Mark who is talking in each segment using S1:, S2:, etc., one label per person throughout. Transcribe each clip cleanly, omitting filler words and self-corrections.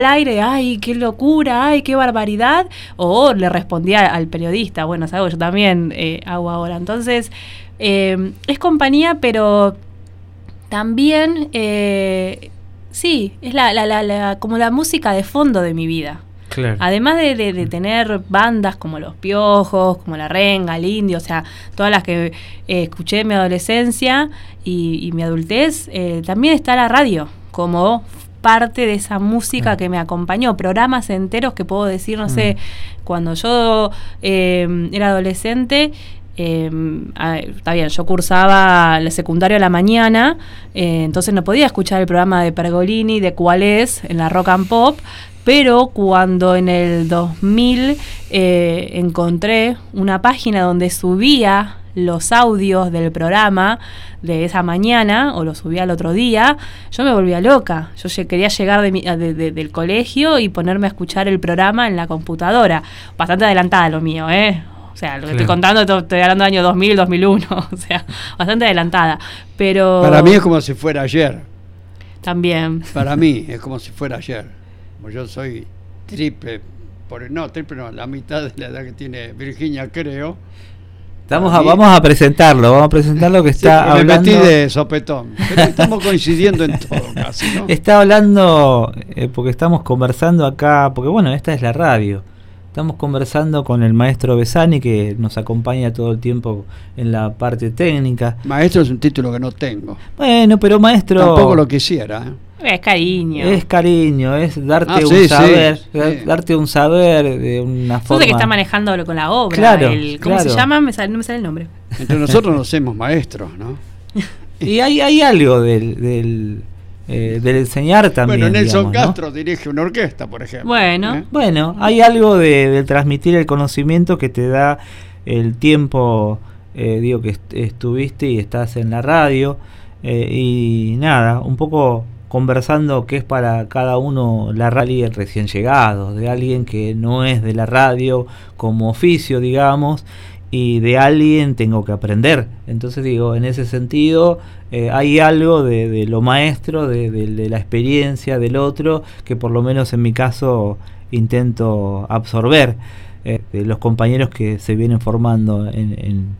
S1: aire, ay, qué locura, ay, qué barbaridad, o le respondía al periodista, bueno, es algo que yo también hago ahora. Entonces, es compañía, pero también, sí, es como la música de fondo de mi vida.
S2: Claro.
S1: Además de tener bandas como Los Piojos, como La Renga, El Indio, o sea, todas las que escuché en mi adolescencia y mi adultez, también está la radio como parte de esa música que me acompañó, programas enteros que puedo decir, no sé, cuando yo era adolescente, está bien, yo cursaba la secundaria a la mañana, entonces no podía escuchar el programa de Pergolini, de Cuál es, en la Rock and Pop, pero cuando en el 2000 encontré una página donde subía los audios del programa de esa mañana, o lo subía al otro día, yo me volvía loca. Yo quería llegar del colegio y ponerme a escuchar el programa en la computadora. Bastante adelantada lo mío, O sea, lo que estoy contando, estoy hablando del año 2000, 2001, o sea, bastante adelantada. Pero
S3: para mí es como si fuera ayer.
S1: También.
S3: Para mí es como si fuera ayer. Como yo soy triple, la mitad de la edad que tiene Virginia, creo.
S2: Vamos a presentarlo que está hablando.
S3: Me metí de sopetón, pero estamos coincidiendo en todo casi, ¿no?
S2: Está hablando, porque estamos conversando acá, porque bueno, esta es la radio. Estamos conversando con el maestro Besani, que nos acompaña todo el tiempo en la parte técnica.
S3: Maestro es un título que no tengo.
S2: Bueno, pero maestro...
S3: Tampoco lo quisiera,
S1: Es cariño.
S2: Es cariño, es darte un saber, darte un saber de una forma.
S1: Tú que está manejando con la obra.
S2: Claro,
S1: ¿Cómo se llama? No me sale el nombre.
S3: Entre nosotros nos hacemos maestros, ¿no?
S2: Y hay algo del enseñar también.
S3: Bueno, Nelson
S2: digamos,
S3: Castro, ¿no? Dirige una orquesta, por ejemplo.
S2: Bueno, hay algo de transmitir el conocimiento que te da el tiempo, digo, que estuviste y estás en la radio. Y nada, un poco conversando qué es para cada uno la radio recién llegado, de alguien que no es de la radio como oficio, digamos, y de alguien tengo que aprender. Entonces digo, en ese sentido hay algo de lo maestro, de la experiencia del otro, que por lo menos en mi caso intento absorber de los compañeros que se vienen formando en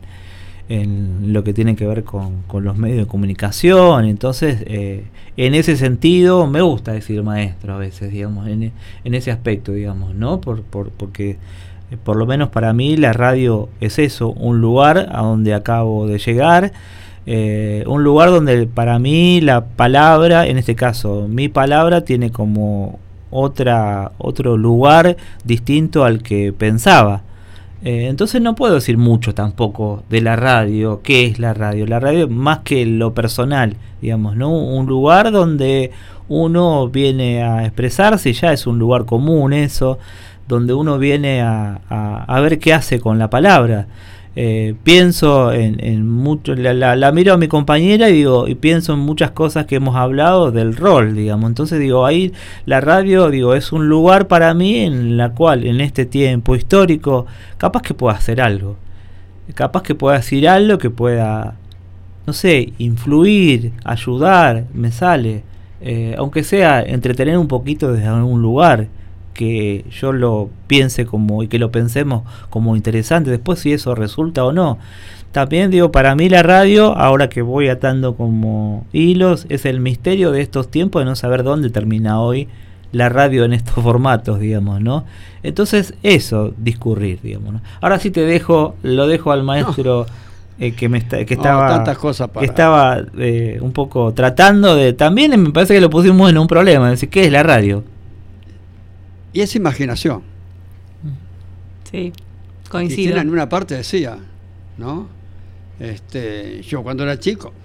S2: lo que tiene que ver con los medios de comunicación. Entonces en ese sentido me gusta decir maestro a veces, digamos, en ese aspecto, digamos, ¿no? Porque por lo menos para mí la radio es eso, un lugar a donde acabo de llegar, un lugar donde para mí la palabra, en este caso mi palabra, tiene como otro lugar distinto al que pensaba. Entonces no puedo decir mucho tampoco de la radio. ¿Qué es la radio? La radio, más que lo personal, digamos, ¿no? Un lugar donde uno viene a expresarse, y ya es un lugar común eso, donde uno viene a ver qué hace con la palabra. Pienso en mucho, la miro a mi compañera y pienso en muchas cosas que hemos hablado del rol, digamos. Entonces digo, ahí la radio, digo, es un lugar para mí en la cual en este tiempo histórico capaz que pueda hacer algo, capaz que pueda decir algo que pueda, no sé, influir, ayudar, me sale, aunque sea entretener un poquito desde algún lugar, que yo lo piense como y que lo pensemos como interesante. Después si eso resulta o no, también digo, para mí la radio, ahora que voy atando como hilos, es el misterio de estos tiempos de no saber dónde termina hoy la radio en estos formatos, digamos, ¿no? Entonces eso, discurrir, digamos, ¿no? Ahora sí lo dejo al maestro. Que estaba un poco tratando de, también me parece que lo pusimos en un problema, es decir, ¿qué es la radio?
S3: Y es imaginación.
S1: Sí, coincido.
S3: Cristina en una parte decía, ¿no? Yo cuando era chico